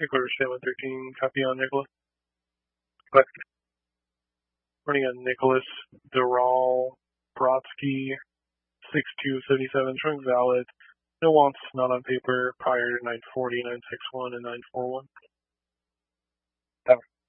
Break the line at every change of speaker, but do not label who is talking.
Ecuador 713, copy on Nicholas. But running on Nicholas Doral Brodsky 6277, showing valid. No wants, not on paper, prior to 940, 961, and 941.